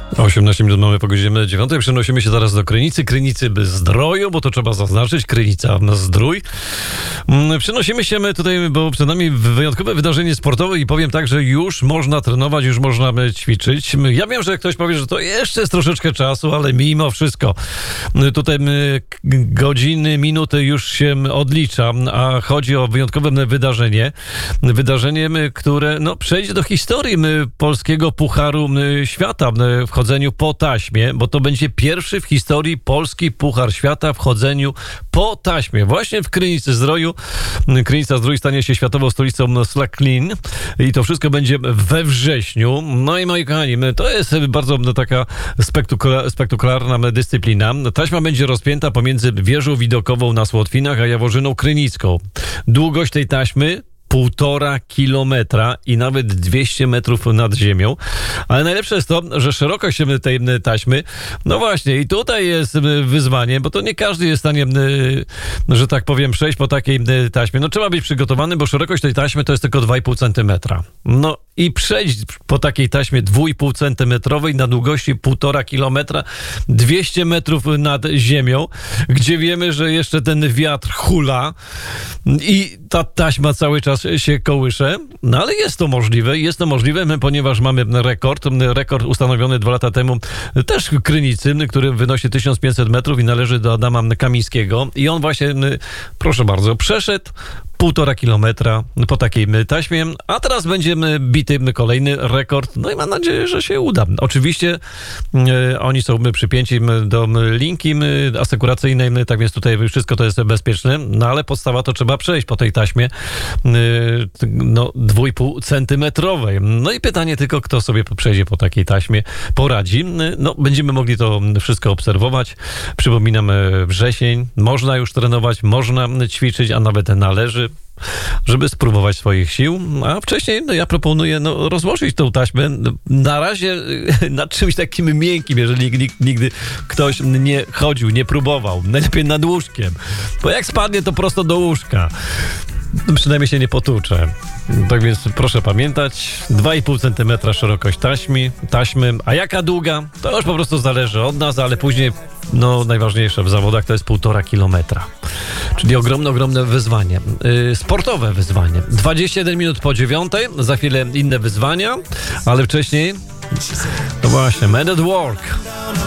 18 minut mamy po godzinie 9. Przenosimy się zaraz do Krynicy Zdroju, bo to trzeba zaznaczyć. Krynica Zdrój. Przenosimy się my tutaj, bo przed nami wyjątkowe wydarzenie sportowe i powiem tak, że już można trenować, już można ćwiczyć. Ja wiem, że ktoś powie, że to jeszcze jest troszeczkę czasu, ale mimo wszystko tutaj godziny, minuty już się odlicza, a chodzi o wyjątkowe wydarzenie. Wydarzenie, które przejdzie do historii polskiego Pucharu Świata w chodzeniu po taśmie, bo to będzie pierwszy w historii polski Puchar Świata w chodzeniu po taśmie. Właśnie w Krynicy Zdroju. Krynica Zdrój stanie się światową stolicą slackline i to wszystko będzie we wrześniu. No i moi kochani, to jest bardzo taka spektakularna dyscyplina. Taśma będzie rozpięta pomiędzy wieżą widokową na Słotwinach a Jaworzyną Krynicką. Długość tej taśmy 1,5 kilometra i nawet 200 metrów nad ziemią. Ale najlepsze jest to, że szerokość tej taśmy, no właśnie, i tutaj jest wyzwanie, bo to nie każdy jest w stanie, że tak powiem, przejść po takiej taśmie. No trzeba być przygotowany, bo szerokość tej taśmy to jest tylko 2,5 centymetra. No i przejść po takiej taśmie 2,5 centymetrowej na długości 1,5 kilometra, 200 metrów nad ziemią, gdzie wiemy, że jeszcze ten wiatr hula i ta taśma cały czas się kołysze, no ale jest to możliwe, ponieważ mamy rekord ustanowiony 2 lata temu też w Krynicy, który wynosi 1500 metrów i należy do Adama Kamińskiego i on właśnie, proszę bardzo, przeszedł 1,5 kilometra po takiej taśmie, a teraz będziemy bity kolejny rekord, no i mam nadzieję, że się uda. Oczywiście oni są przypięci do linki asekuracyjnej, tak więc tutaj wszystko to jest bezpieczne, no ale podstawa to trzeba przejść po tej taśmie 2,5 centymetrowej. No i pytanie tylko, kto sobie przejdzie po takiej taśmie, poradzi. No, będziemy mogli to wszystko obserwować. Przypominam, wrzesień, można już trenować, można ćwiczyć, a nawet należy, żeby spróbować swoich sił, a wcześniej ja proponuję rozłożyć tą taśmę na razie na czymś takim miękkim, jeżeli nigdy ktoś nie chodził, nie próbował. Najlepiej nad łóżkiem, bo jak spadnie, to prosto do łóżka. Przynajmniej się nie potłucze. Tak więc proszę pamiętać, 2,5 cm szerokość taśmy, a jaka długa, to już po prostu zależy od nas, ale później najważniejsze w zawodach to jest 1,5 kilometra. Czyli ogromne wyzwanie. Sportowe wyzwanie. 21 minut po 9, za chwilę inne wyzwania, ale wcześniej to właśnie Man at Work.